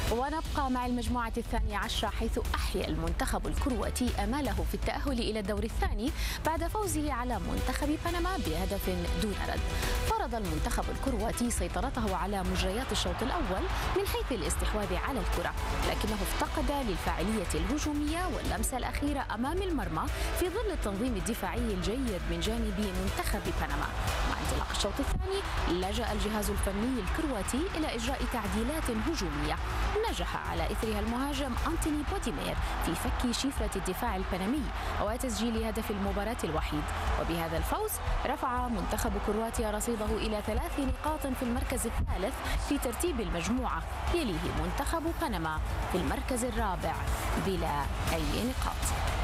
ونبقى مع المجموعة الثانية عشرة، حيث أحيا المنتخب الكرواتي أماله في التأهل إلى الدور الثاني بعد فوزه على منتخب بنما بهدف دون رد. فرض المنتخب الكرواتي سيطرته على مجريات الشوط الأول من حيث الاستحواذ على الكرة، لكنه افتقد للفاعلية الهجومية واللمسة الأخيرة أمام المرمى في ظل التنظيم الدفاعي الجيد من جانب منتخب بنما. مع انطلاق الشوط الثاني لجأ الجهاز الفني الكرواتي إلى إجراء تعديلات هجومية نجح على إثرها المهاجم أنتوني بوديمير في فك شفرة الدفاع البنمي وتسجيل هدف المباراة الوحيد. وبهذا الفوز رفع منتخب كرواتيا رصيده إلى 3 نقاط في المركز الثالث في ترتيب المجموعة، يليه منتخب بنما في المركز الرابع بلا أي نقاط.